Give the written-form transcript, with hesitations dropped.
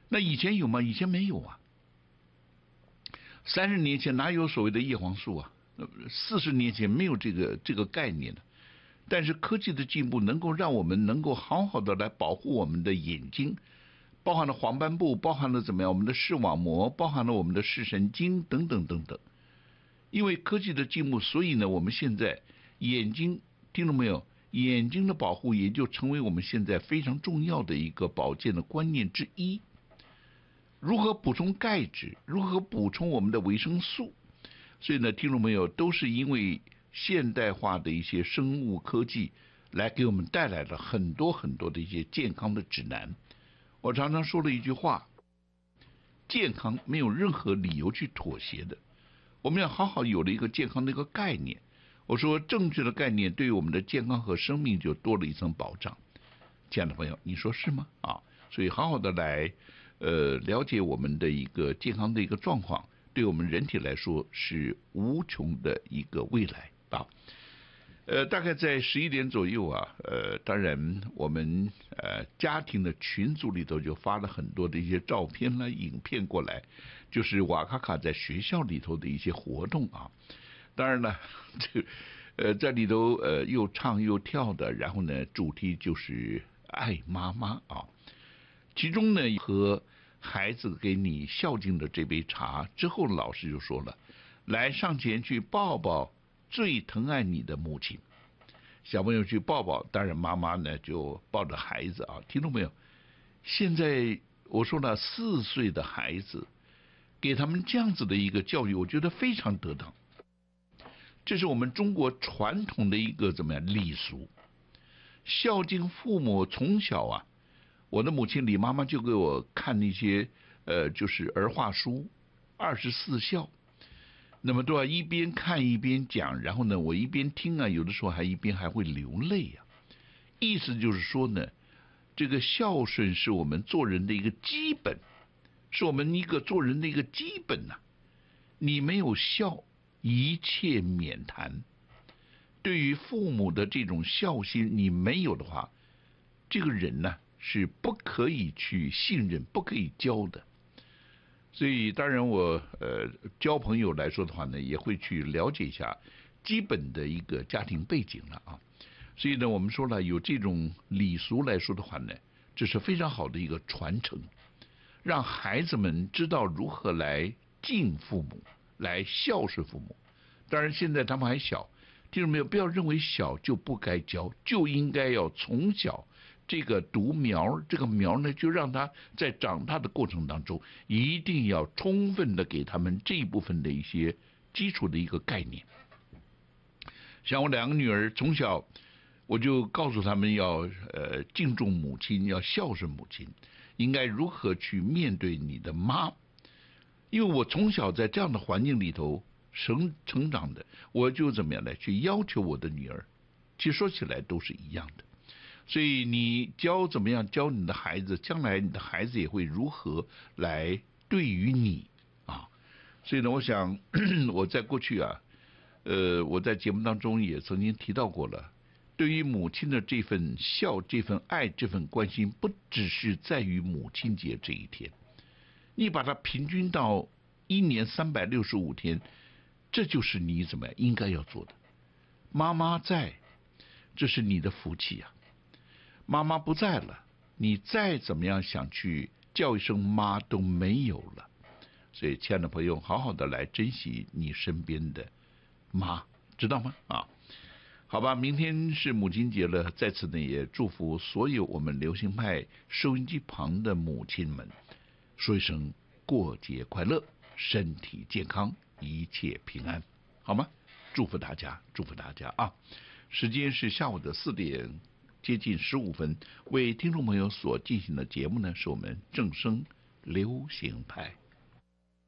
那以前有吗？以前没有啊。30年前哪有所谓的叶黄素啊？40年前没有这个概念的。但是科技的进步能够让我们能够好好的来保护我们的眼睛，包含了黄斑部，包含了怎么样我们的视网膜，包含了我们的视神经等等等等。因为科技的进步，所以呢，我们现在眼睛，听到没有？眼睛的保护也就成为我们现在非常重要的一个保健的观念之一。如何补充钙质，如何补充我们的维生素，所以呢，听众朋友，都是因为现代化的一些生物科技来给我们带来了很多很多的一些健康的指南。我常常说了一句话，健康没有任何理由去妥协的，我们要好好有了一个健康的一个概念。我说正确的概念对于我们的健康和生命就多了一层保障。亲爱的朋友，你说是吗？所以好好的来了解我们的一个健康的一个状况，对我们人体来说是无穷的一个未来啊。大概在11点左右啊，当然我们家庭的群组里头就发了很多的一些照片啦、影片过来，就是瓦卡卡在学校里头的一些活动啊。当然了，在里头又唱又跳的，然后呢，主题就是爱妈妈啊。其中呢，和孩子给你孝敬的这杯茶之后，老师就说了，来上前去抱抱最疼爱你的母亲。小朋友去抱抱，当然妈妈呢就抱着孩子啊。听懂没有？现在我说了，4岁的孩子给他们这样子的一个教育，我觉得非常得当。这是我们中国传统的一个怎么样礼俗，孝敬父母。从小啊，我的母亲李妈妈就给我看那些就是儿话书，24孝，那么都要一边看一边讲，然后呢，我一边听啊，有的时候一边还会流泪啊。意思就是说呢，这个孝顺是我们做人的一个基本，是我们一个做人的一个基本呐。你没有孝，一切免谈。对于父母的这种孝心，你没有的话，这个人呢是不可以去信任，不可以交的。所以当然我交朋友来说的话呢，也会去了解一下基本的一个家庭背景了啊。所以呢，我们说了有这种礼俗来说的话呢，这是非常好的一个传承，让孩子们知道如何来敬父母，来孝顺父母。当然现在他们还小，听众没有？不要认为小就不该教，就应该要从小这个独苗，这个苗呢，就让他在长大的过程当中，一定要充分的给他们这一部分的一些基础的一个概念。像我2个女儿，从小我就告诉他们要敬重母亲，要孝顺母亲，应该如何去面对你的妈。因为我从小在这样的环境里头成长的，我就怎么样来去要求我的女儿，其实说起来都是一样的。所以你怎么样教你的孩子，将来你的孩子也会如何来对于你啊。所以呢，我想我在过去啊，我在节目当中也曾经提到过了，对于母亲的这份孝、这份爱、这份关心，不只是在于母亲节这一天，你把它平均到1年365天，这就是你怎么样应该要做的。妈妈在，这是你的福气啊。妈妈不在了，你再怎么样想去叫一声妈都没有了。所以亲爱的朋友，好好的来珍惜你身边的妈，知道吗？好吧，明天是母亲节了，在此呢也祝福所有我们流行派收音机旁的母亲们，说一声过节快乐，身体健康，一切平安，好吗？祝福大家，祝福大家啊！时间是下午的4点接近15分，为听众朋友所进行的节目呢，是我们正声流行派。